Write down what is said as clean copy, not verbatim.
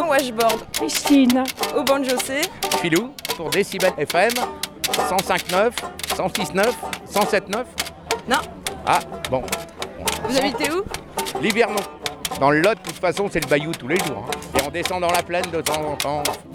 washboard. Christine. Au banjo c'est Filou pour Décibel FM 105.9, 106.9, 107.9. Non. Ah, bon. Vous habitez où? Livernon. Dans le Lot, de toute façon, c'est le bayou tous les jours. Et on descend dans la plaine de temps en temps.